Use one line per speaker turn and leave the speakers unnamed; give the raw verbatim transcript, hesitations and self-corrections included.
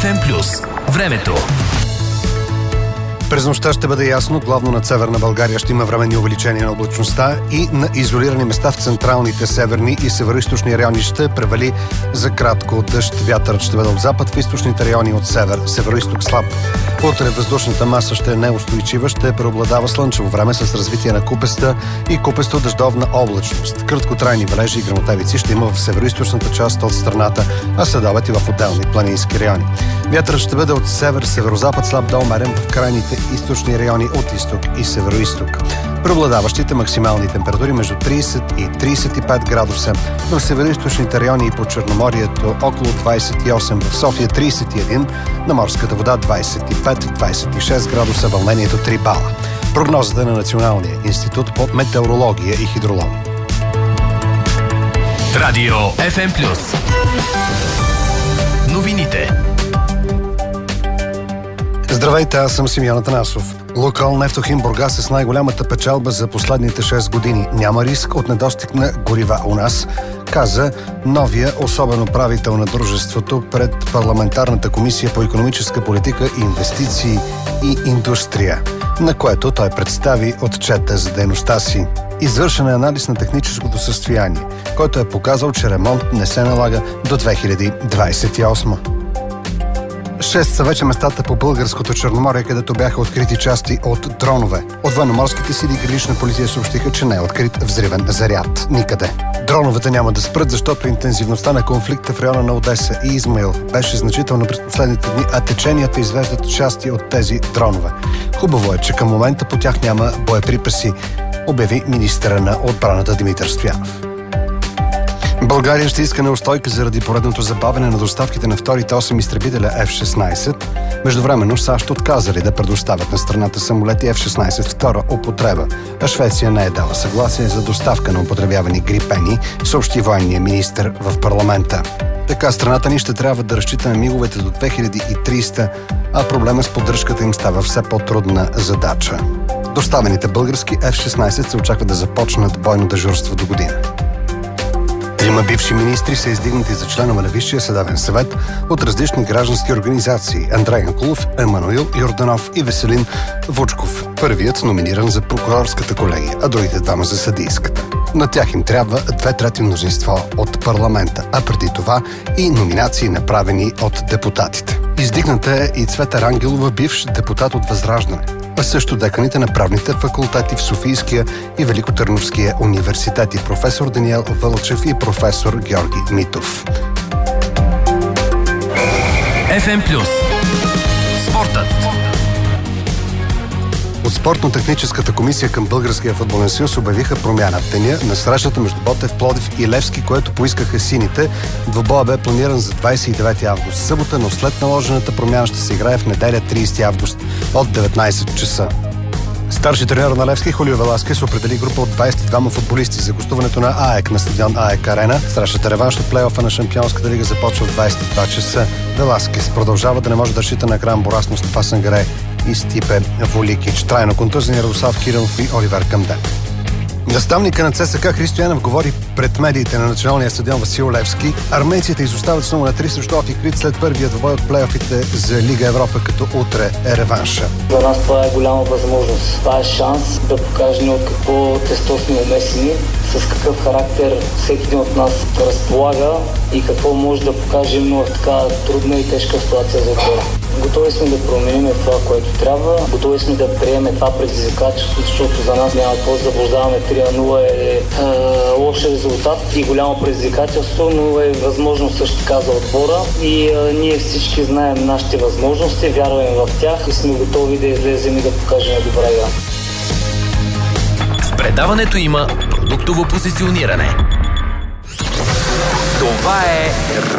еф ем плюс. Времето.
През нощта ще бъде ясно, главно над северна България ще има временни увеличения на облачността и на изолирани места в централните, северни и североизточни райони ще превали за кратко дъжд. Вятърът ще бъде от запад, в източните райони от север, североизток слаб. Утре въздушната маса ще е неустойчива, ще преобладава слънчево време с развитие на купеста и купесто дъждовна облачност. Краткотрайни валежи и гръмотевици ще има в североизточната част от страната, а следобед и в отделни планински райони. Вятърът ще бъде от север, северозапад слаб до умерен в крайните източни райони от изток и североизток. Преобладаващите максимални температури между трийсет и трийсет и пет градуса. В североизточните райони и по Черноморието около двайсет и осем, в София трийсет и един, на морската вода двайсет и пет до двайсет и шест градуса, вълнението три бала. Прогнозата на Националния институт по метеорология и хидрология.
Радио еф ем плюс. Новините.
Здравейте, аз съм Симеон Атанасов. Лукойл Нефтохим Бургас е с най-голямата печалба за последните шест години. Няма риск от недостиг на горива у нас, каза новия особен управител на дружеството пред парламентарната комисия по икономическа политика, инвестиции и индустрия, на което той представи отчета за дейността си. Извършен е анализ на техническото състояние, който е показал, че ремонт не се налага до две хиляди двайсет и осма. Шест са вече местата по българското Черноморие, където бяха открити части от дронове. От военноморските сили и гранична полиция съобщиха, че не е открит взривен заряд никъде. Дроновете няма да спрат, защото интензивността на конфликта в района на Одеса и Измаил беше значително през последните дни, а теченията извеждат части от тези дронове. Хубаво е, че към момента по тях няма боеприпаси, обяви министъра на отбраната Димитър Стоянов. България ще иска неустойка заради поредното забавяне на доставките на вторите осем изтребителя еф шестнайсет. Междувременно САЩ отказали да предоставят на страната самолети еф шестнайсет втора употреба, а Швеция не е дала съгласие за доставка на употребявани грипени, съобщи военния министър в парламента. Така страната ни ще трябва да разчита на миговете до две хиляди и трийсета, а проблема с поддръжката им става все по-трудна задача. Доставените български еф шестнайсет се очаква да започнат бойно дежурство до година. Трима бивши министри са издигнати за членове на Висшия съдебен съвет от различни граждански организации: Андрей Янкулов, Емануил Йорданов и Веселин Вучков. Първият номиниран за прокурорската колегия, а другите двама за съдийската. На тях им трябва две трети мнозинство от парламента, а преди това и номинации направени от депутатите. Издигната е и Цвета Рангелова, бивш депутат от Възраждане, а също деканите на правните факултети в Софийския и Великотърновския университети, професор Даниел Вълчев и професор Георги Митов.
еф ем плюс. Спортът.
От спортно-техническата комисия към Българския футболен съюз обявиха промяна в деня на срещата между Ботев, Пловдив и Левски, което поискаха сините. Двубоя бе планиран за двайсет и девети август, събота, но след наложената промяна ще се играе в неделя, трийсети август от деветнайсет часа. Старши треньор на Левски Хулио Веласкес определи група от двайсет и двама футболисти за гостуването на АЕК на стадион АЕК Арена. Срещата реванш от плейофа на Шампионската лига започва в двайсет и два часа. Веласкес продължава да не може да разчита на Крам Борас, Стефан Сангаре и Стипе Воликич. Трайно контузени Радослав Кирилов и Оливер Камден. Наставника на ЦСКА Христо Янев говори пред медиите на националния стадион Васил Левски. Армейците изостават с нула на три срещу Офикрит след първият двубой от плейофите за Лига Европа, като утре е реванша.
За нас това е голяма възможност. Това е шанс да покажем от какво тесто сме умесени, с какъв характер всеки един от нас разполага и какво може да покажем в така трудна и тежка ситуация за отбора. Готови сме да променим това, което трябва. Готови сме да приемем това предизвикателство, защото за нас няма какво да заблуждаваме. три на нула е, е лош резултат и голямо предизвикателство, но е възможност също така за отбора. И е, ние всички знаем нашите възможности, вярваме в тях и сме готови да излезем и да покажем добра игра.
В предаването има продуктово позициониране. Това е